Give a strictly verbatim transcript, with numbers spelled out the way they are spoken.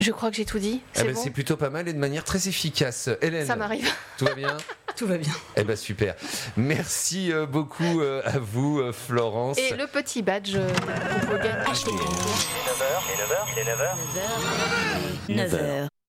Je crois que j'ai tout dit. C'est, eh ben, bon c'est plutôt pas mal et de manière très efficace. Hélène, ça m'arrive. Tout va bien? Tout va bien. Eh ben super. Merci euh, beaucoup euh, à vous, euh, Florence. Et le petit badge euh, qu'on peut gagner. Acheter. neuf heures, il est neuf heures, il est neuf heures. neuf heures.